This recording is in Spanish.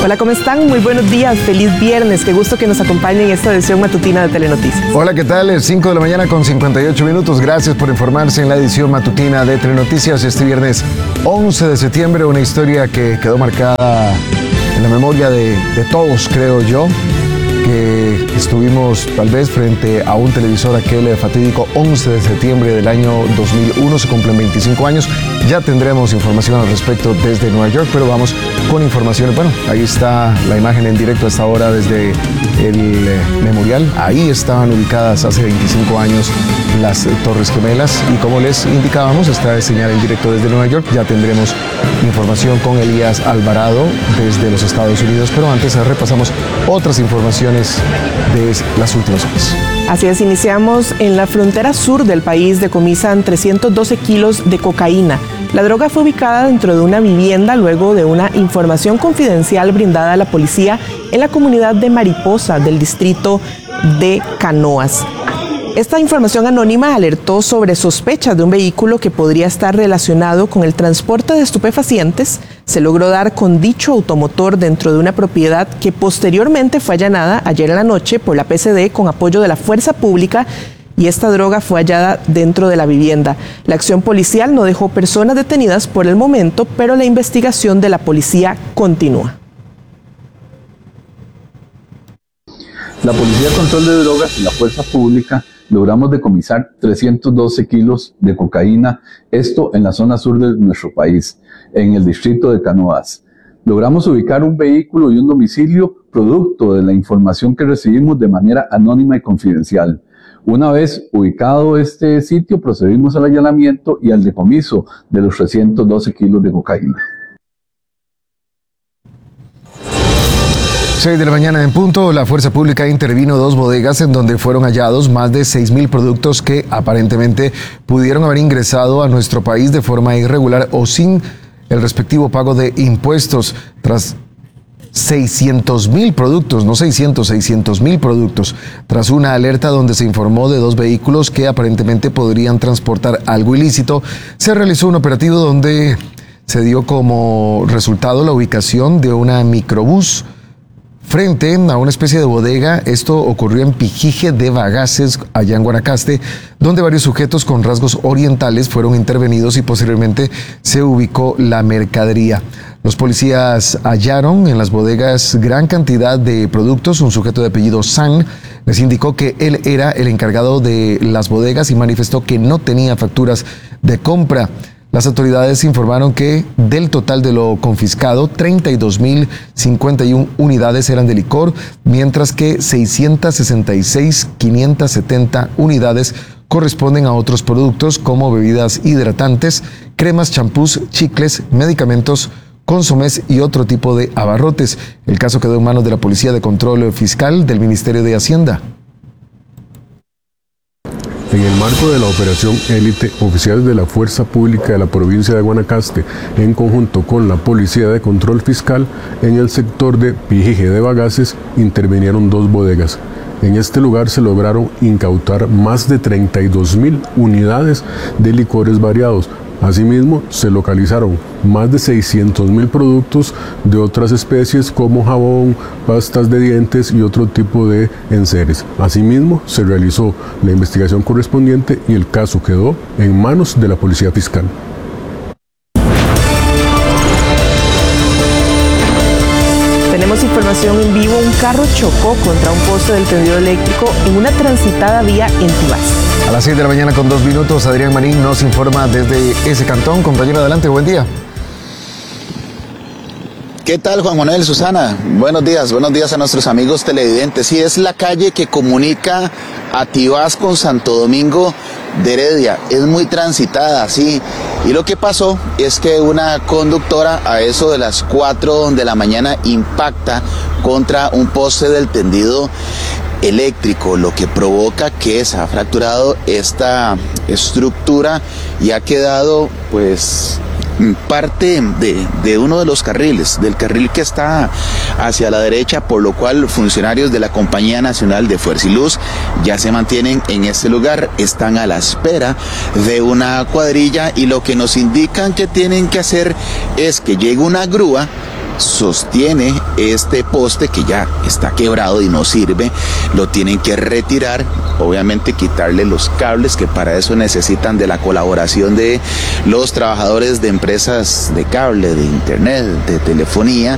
Hola, ¿cómo están? Muy buenos días, feliz viernes, qué gusto que nos acompañen en esta edición matutina de Telenoticias. Hola, ¿qué tal? Es 5 de la mañana con 58 minutos, gracias por informarse en la edición matutina de Telenoticias. Este viernes 11 de septiembre, una historia que quedó marcada en la memoria de todos, creo yo, que estuvimos tal vez frente a un televisor aquel fatídico 11 de septiembre del año 2001, se cumplen 25 años, ya tendremos información al respecto desde Nueva York, pero vamos con informaciones. Bueno, ahí está la imagen en directo a esta hora desde el memorial, ahí estaban ubicadas hace 25 años las Torres Gemelas y como les indicábamos, esta es señal en directo desde Nueva York, ya tendremos información con Elías Alvarado desde los Estados Unidos, pero antes repasamos otras informaciones de las últimas horas. Así es, iniciamos en la frontera sur del país, decomisan 312 kilos de cocaína. La droga fue ubicada dentro de una vivienda luego de una información confidencial brindada a la policía en la comunidad de Mariposa del distrito de Canoas. Esta información anónima alertó sobre sospechas de un vehículo que podría estar relacionado con el transporte de estupefacientes. Se logró dar con dicho automotor dentro de una propiedad que posteriormente fue allanada ayer en la noche por la PCD con apoyo de la Fuerza Pública y esta droga fue hallada dentro de la vivienda. La acción policial no dejó personas detenidas por el momento, pero la investigación de la policía continúa. La Policía de Control de Drogas y la Fuerza Pública logramos decomisar 312 kilos de cocaína, esto en la zona sur de nuestro país, en el distrito de Canoas. Logramos ubicar un vehículo y un domicilio producto de la información que recibimos de manera anónima y confidencial. Una vez ubicado este sitio, procedimos al allanamiento y al decomiso de los 312 kilos de cocaína. 6 de la mañana en punto, la Fuerza Pública intervino 2 bodegas en donde fueron hallados más de 6.000 productos que aparentemente pudieron haber ingresado a nuestro país de forma irregular o sin el respectivo pago de impuestos. Tras 600.000 productos, no 600.000 productos, tras una alerta donde se informó de 2 vehículos que aparentemente podrían transportar algo ilícito, se realizó un operativo donde se dio como resultado la ubicación de una microbús frente a una especie de bodega. Esto ocurrió en Pijije de Bagaces, allá en Guanacaste, donde varios sujetos con rasgos orientales fueron intervenidos y posteriormente se ubicó la mercadería. Los policías hallaron en las bodegas gran cantidad de productos. Un sujeto de apellido San les indicó que él era el encargado de las bodegas y manifestó que no tenía facturas de compra. Las autoridades informaron que del total de lo confiscado, 32.051 unidades eran de licor, mientras que 666.570 unidades corresponden a otros productos como bebidas hidratantes, cremas, champús, chicles, medicamentos, consomés y otro tipo de abarrotes. El caso quedó en manos de la Policía de Control Fiscal del Ministerio de Hacienda. En el marco de la operación Élite, oficiales de la Fuerza Pública de la provincia de Guanacaste, en conjunto con la Policía de Control Fiscal, en el sector de Pijije de Bagaces, intervinieron 2 bodegas. En este lugar se lograron incautar más de 32.000 unidades de licores variados. Asimismo, se localizaron más de 600.000 productos de otras especies como jabón, pastas de dientes y otro tipo de enseres. Asimismo, se realizó la investigación correspondiente y el caso quedó en manos de la Policía Fiscal. Tenemos información en vivo, un carro chocó contra un poste del tendido eléctrico en una transitada vía en Tibás. A las 6 de la mañana con 2 minutos, Adrián Marín nos informa desde ese cantón. Compañero, adelante, buen día. ¿Qué tal, Juan Manuel, Susana? Buenos días a nuestros amigos televidentes. Sí, es la calle que comunica a Tibás con Santo Domingo de Heredia. Es muy transitada, sí. Y lo que pasó es que una conductora a eso de las 4 de la mañana impacta contra un poste del tendido eléctrico, lo que provoca que se ha fracturado esta estructura y ha quedado pues parte de uno de los carriles, del carril que está hacia la derecha, por lo cual funcionarios de la Compañía Nacional de Fuerza y Luz ya se mantienen en este lugar, están a la espera de una cuadrilla y lo que nos indican que tienen que hacer es que llegue una grúa sostiene este poste que ya está quebrado y no sirve. Lo tienen que retirar, obviamente quitarle los cables, que para eso necesitan de la colaboración de los trabajadores de empresas de cable, de internet, de telefonía,